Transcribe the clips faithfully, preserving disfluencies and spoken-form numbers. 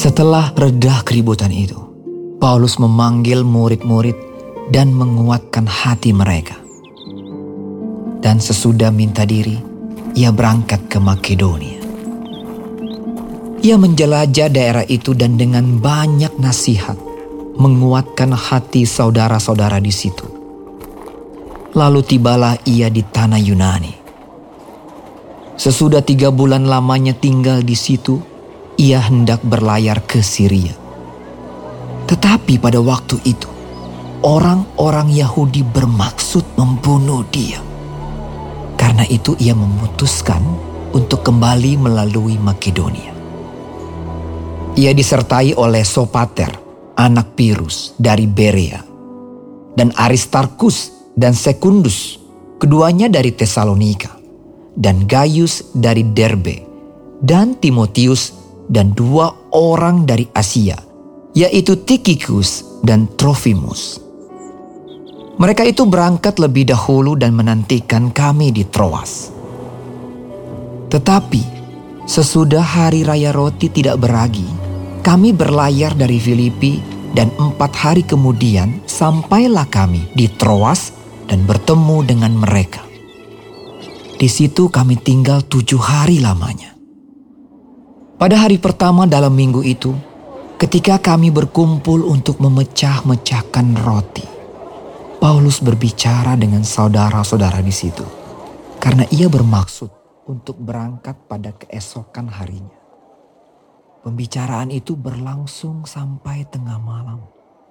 Setelah reda keributan itu, Paulus memanggil murid-murid dan menguatkan hati mereka. Dan sesudah minta diri, ia berangkat ke Makedonia. Ia menjelajah daerah itu dan dengan banyak nasihat menguatkan hati saudara-saudara di situ. Lalu tibalah ia di tanah Yunani. Sesudah tiga bulan lamanya tinggal di situ, ia hendak berlayar ke Syria. Tetapi pada waktu itu, orang-orang Yahudi bermaksud membunuh dia. Karena itu ia memutuskan untuk kembali melalui Makedonia. Ia disertai oleh Sopater, anak Pirus dari Berea, dan Aristarkus dan Sekundus, keduanya dari Tesalonika, dan Gaius dari Derbe, dan Timotius dan dua orang dari Asia, yaitu Tikhikus dan Trofimus. Mereka itu berangkat lebih dahulu dan menantikan kami di Troas. Tetapi sesudah hari raya roti tidak beragi, kami berlayar dari Filipi dan empat hari kemudian sampailah kami di Troas dan bertemu dengan mereka. Di situ kami tinggal tujuh hari lamanya. Pada hari pertama dalam minggu itu, ketika kami berkumpul untuk memecah-mecahkan roti, Paulus berbicara dengan saudara-saudara di situ, karena ia bermaksud untuk berangkat pada keesokan harinya. Pembicaraan itu berlangsung sampai tengah malam.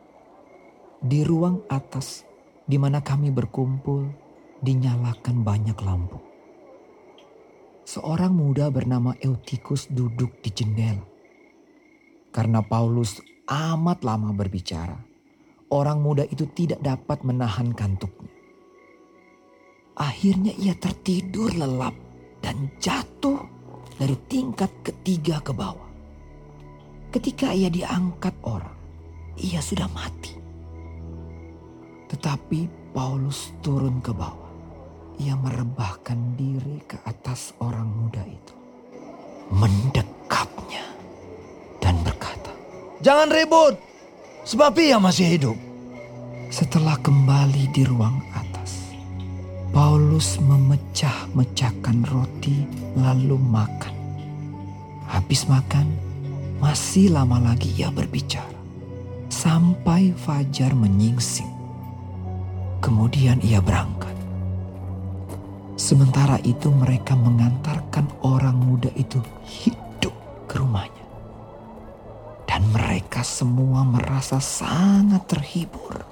Di ruang atas di mana kami berkumpul, dinyalakan banyak lampu. Seorang muda bernama Eutikus duduk di jendela. Karena Paulus amat lama berbicara, orang muda itu tidak dapat menahan kantuknya. Akhirnya ia tertidur lelap dan jatuh dari tingkat ketiga ke bawah. Ketika ia diangkat orang, ia sudah mati. Tetapi Paulus turun ke bawah. Ia merebahkan diri ke atas orang muda itu, mendekapnya dan berkata, "Jangan ribut, sebab ia masih hidup." Setelah kembali di ruang atas, Paulus memecah-mecahkan roti lalu makan. Habis makan, masih lama lagi ia berbicara, sampai fajar menyingsing. Kemudian ia berangkat. Sementara itu mereka mengantarkan orang muda itu hidup ke rumahnya. Dan mereka semua merasa sangat terhibur.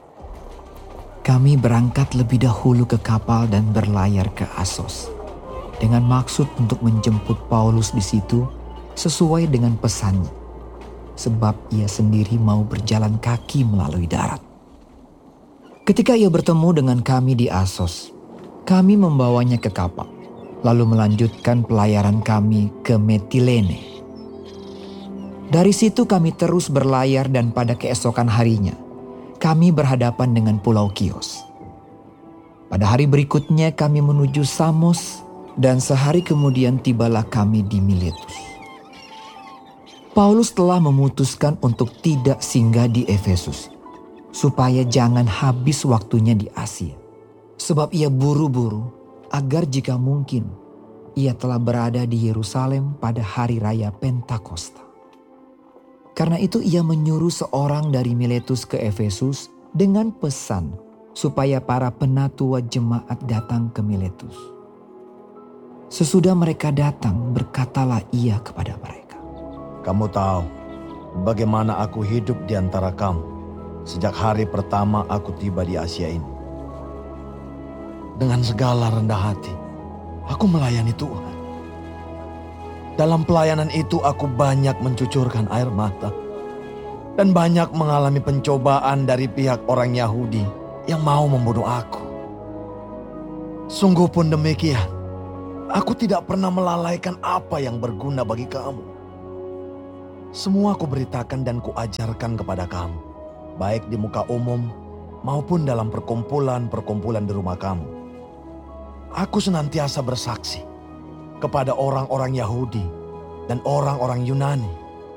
Kami berangkat lebih dahulu ke kapal dan berlayar ke Asos, dengan maksud untuk menjemput Paulus di situ sesuai dengan pesannya, sebab ia sendiri mau berjalan kaki melalui darat. Ketika ia bertemu dengan kami di Asos, kami membawanya ke kapal, lalu melanjutkan pelayaran kami ke Metilene. Dari situ kami terus berlayar dan pada keesokan harinya, kami berhadapan dengan Pulau Kios. Pada hari berikutnya kami menuju Samos dan sehari kemudian tibalah kami di Miletus. Paulus telah memutuskan untuk tidak singgah di Efesus, supaya jangan habis waktunya di Asia. Sebab ia buru-buru agar jika mungkin ia telah berada di Yerusalem pada hari raya Pentakosta. Karena itu ia menyuruh seorang dari Miletus ke Efesus dengan pesan supaya para penatua jemaat datang ke Miletus. Sesudah mereka datang, berkatalah ia kepada mereka, "Kamu tahu bagaimana aku hidup di antara kamu sejak hari pertama aku tiba di Asia ini. Dengan segala rendah hati, aku melayani Tuhan. Dalam pelayanan itu aku banyak mencucurkan air mata dan banyak mengalami pencobaan dari pihak orang Yahudi yang mau membunuh aku. Sungguh pun demikian, aku tidak pernah melalaikan apa yang berguna bagi kamu. Semua aku beritakan dan kuajarkan kepada kamu, baik di muka umum maupun dalam perkumpulan-perkumpulan di rumah kamu. Aku senantiasa bersaksi kepada orang-orang Yahudi dan orang-orang Yunani,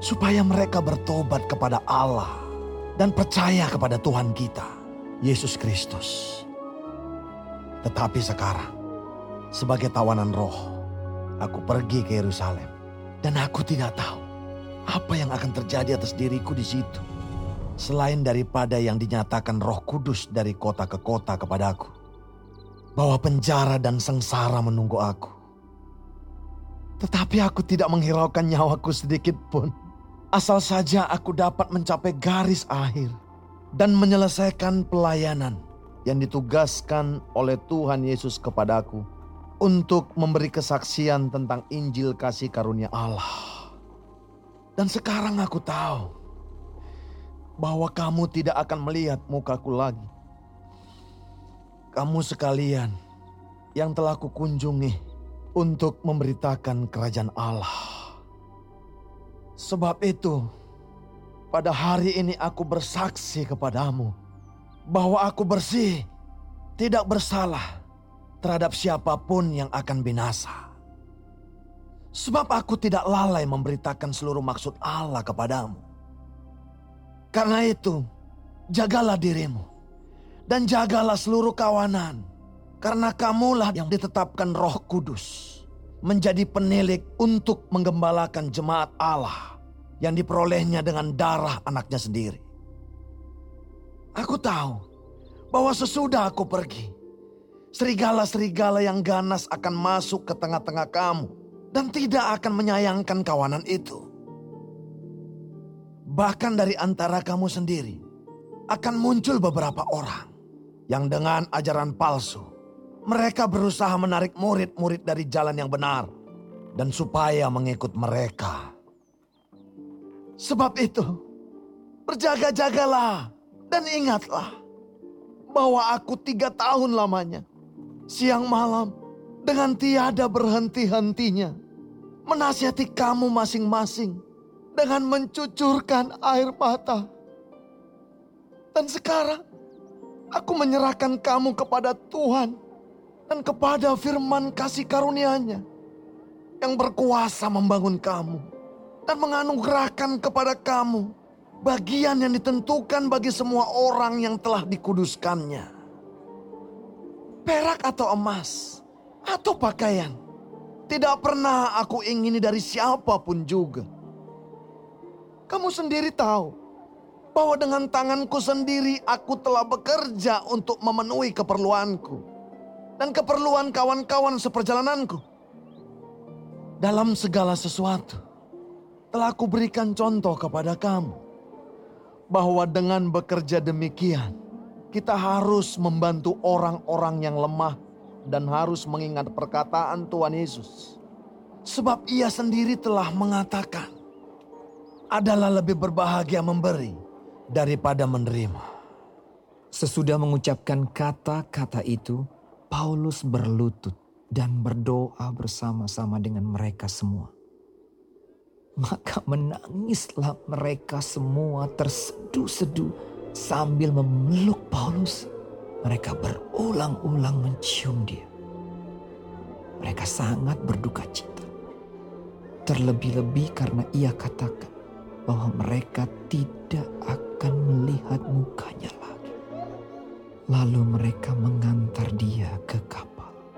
supaya mereka bertobat kepada Allah dan percaya kepada Tuhan kita, Yesus Kristus. Tetapi sekarang, sebagai tawanan roh, aku pergi ke Yerusalem dan aku tidak tahu apa yang akan terjadi atas diriku di situ, selain daripada yang dinyatakan Roh Kudus dari kota ke kota kepadaku, bahwa penjara dan sengsara menunggu aku. Tetapi aku tidak menghiraukan nyawaku sedikit pun, asal saja aku dapat mencapai garis akhir dan menyelesaikan pelayanan yang ditugaskan oleh Tuhan Yesus kepadaku untuk memberi kesaksian tentang Injil kasih karunia Allah. Dan sekarang aku tahu bahwa kamu tidak akan melihat mukaku lagi. Kamu sekalian yang telah kukunjungi untuk memberitakan kerajaan Allah. Sebab itu, pada hari ini aku bersaksi kepadamu bahwa aku bersih, tidak bersalah terhadap siapapun yang akan binasa. Sebab aku tidak lalai memberitakan seluruh maksud Allah kepadamu. Karena itu, jagalah dirimu dan jagalah seluruh kawanan, karena kamulah yang ditetapkan Roh Kudus menjadi penilik untuk menggembalakan jemaat Allah yang diperolehnya dengan darah anaknya sendiri. Aku tahu bahwa sesudah aku pergi, serigala-serigala yang ganas akan masuk ke tengah-tengah kamu dan tidak akan menyayangkan kawanan itu. Bahkan dari antara kamu sendiri akan muncul beberapa orang yang dengan ajaran palsu, mereka berusaha menarik murid-murid dari jalan yang benar dan supaya mengikut mereka. Sebab itu, berjaga-jagalah dan ingatlah bahwa aku tiga tahun lamanya, siang malam dengan tiada berhenti-hentinya, menasihati kamu masing-masing dengan mencucurkan air mata. Dan sekarang aku menyerahkan kamu kepada Tuhan dan kepada firman kasih karunia-Nya yang berkuasa membangun kamu dan menganugerahkan kepada kamu bagian yang ditentukan bagi semua orang yang telah dikuduskannya. Perak atau emas atau pakaian tidak pernah aku ingini dari siapapun juga. Kamu sendiri tahu bahwa dengan tanganku sendiri aku telah bekerja untuk memenuhi keperluanku dan keperluan kawan-kawan seperjalananku. Dalam segala sesuatu telah aku berikan contoh kepada kamu bahwa dengan bekerja demikian kita harus membantu orang-orang yang lemah dan harus mengingat perkataan Tuhan Yesus. Sebab Ia sendiri telah mengatakan, adalah lebih berbahagia memberi daripada menerima. Sesudah mengucapkan kata-kata itu, Paulus berlutut dan berdoa bersama-sama dengan mereka semua. Maka menangislah mereka semua terseduh-seduh sambil memeluk Paulus. Mereka berulang-ulang mencium dia. Mereka sangat berduka cita. Terlebih-lebih karena ia katakan bahwa mereka tidak akan melihat mukanya lagi. Lalu mereka mengantar dia ke kapal.